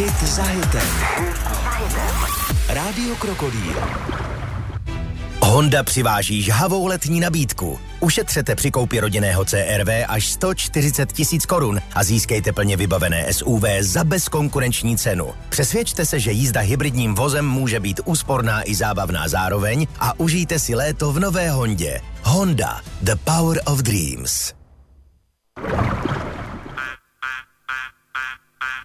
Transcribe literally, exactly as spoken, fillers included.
Hit za hitem. Rádio Krokodýl. Honda přiváží žhavou letní nabídku. Ušetřete při koupi rodinného C R V až sto čtyřicet tisíc korun a získejte plně vybavené S U V za bezkonkurenční cenu. Přesvědčte se, že jízda hybridním vozem může být úsporná i zábavná zároveň a užijte si léto v nové Hondě. Honda, the power of dreams.